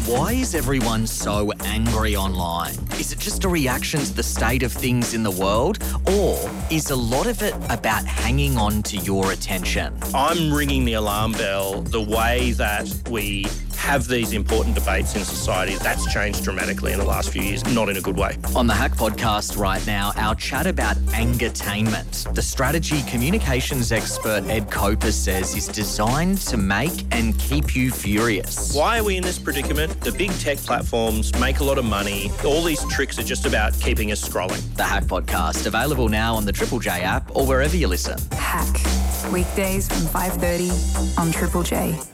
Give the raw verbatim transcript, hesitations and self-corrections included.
Why is everyone so angry online? Is it just a reaction to the state of things in the world? Or is a lot of it about hanging on to your attention? I'm ringing the alarm bell. The way that we have these important debates in society, that's changed dramatically in the last few years, not in a good way. On the Hack Podcast right now, our chat about angertainment. The strategy communications expert Ed Coper says is designed to make and keep you furious. Why are we in this predicament? The big tech platforms make a lot of money. All these tricks are just about keeping us scrolling. The Hack Podcast, available now on the Triple J app or wherever you listen. Hack. Weekdays from five thirty on Triple J.